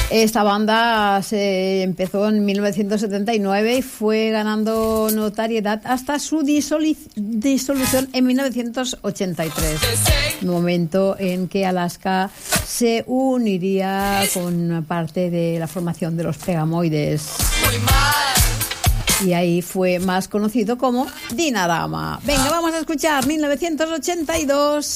Esta banda se empezó en 1979 y fue ganando notoriedad hasta su disolución en 1983, momento en que Alaska se uniría con parte de la formación de los Pegamoides. Y ahí fue más conocido como Dinarama. Venga, vamos a escuchar 1982.